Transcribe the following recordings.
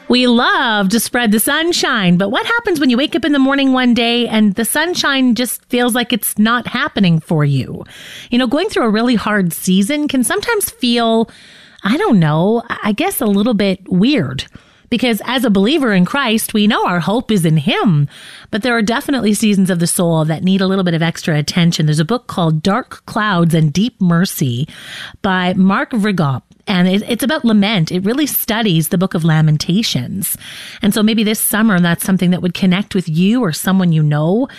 We love to spread the sunshine, but what happens when you wake up in the morning one day and the sunshine just feels like it's not happening for you? You know, going through a really hard season can sometimes feel, I don't know, I guess a little bit weird. Because as a believer in Christ, we know our hope is in Him. But there are definitely seasons of the soul that need a little bit of extra attention. There's a book called Dark Clouds and Deep Mercy by Mark Vrigop. And it's about lament. It really studies the book of Lamentations. And so maybe this summer, that's something that would connect with you or someone you know,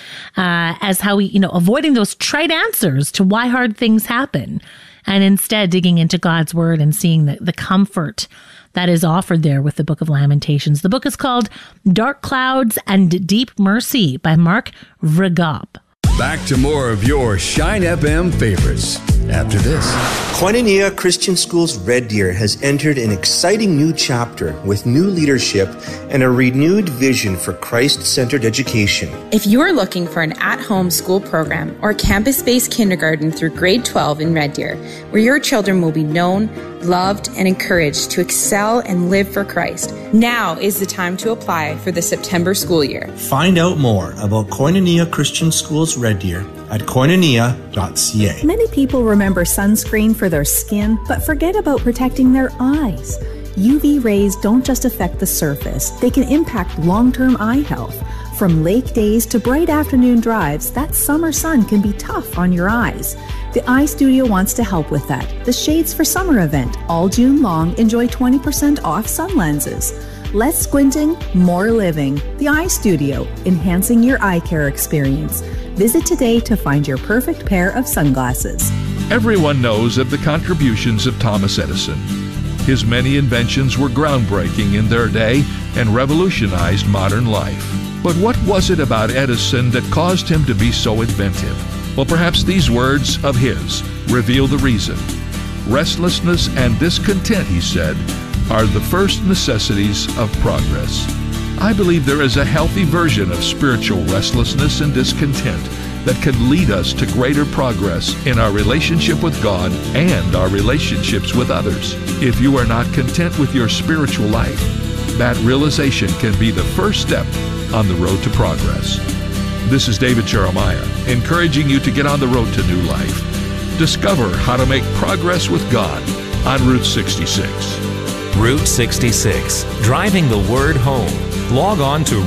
as how we, avoiding those trite answers to why hard things happen. And instead digging into God's word and seeing the comfort that is offered there with the book of Lamentations. The book is called Dark Clouds and Deep Mercy by Mark Vrigop. Back to more of your Shine FM favorites after this. Koinonia Christian Schools Red Deer has entered an exciting new chapter with new leadership and a renewed vision for Christ-centered education. If you're looking for an at-home school program or campus-based kindergarten through grade 12 in Red Deer, where your children will be known, loved, and encouraged to excel and live for Christ, now is the time to apply for the September school year. Find out more about Koinonia Christian Schools Red Deer at koinonia.ca. Many people remember sunscreen for their skin, but forget about protecting their eyes. UV rays don't just affect the surface, they can impact long-term eye health. From lake days to bright afternoon drives, that summer sun can be tough on your eyes. The Eye Studio wants to help with that. The Shades for Summer event, all June long, enjoy 20% off sun lenses. Less squinting, more living. The Eye Studio, enhancing your eye care experience. Visit today to find your perfect pair of sunglasses. Everyone knows of the contributions of Thomas Edison. His many inventions were groundbreaking in their day and revolutionized modern life. But what was it about Edison that caused him to be so inventive? Well, perhaps these words of his reveal the reason. Restlessness and discontent, he said, are the first necessities of progress. I believe there is a healthy version of spiritual restlessness and discontent that can lead us to greater progress in our relationship with God and our relationships with others. If you are not content with your spiritual life, that realization can be the first step on the road to progress. This is David Jeremiah, encouraging you to get on the road to new life. Discover how to make progress with God on Route 66. Route 66, driving the word home. Log on to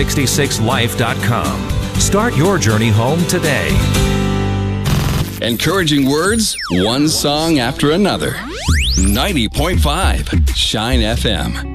Route66Life.com. Start your journey home today. Encouraging words, one song after another. 90.5 Shine FM.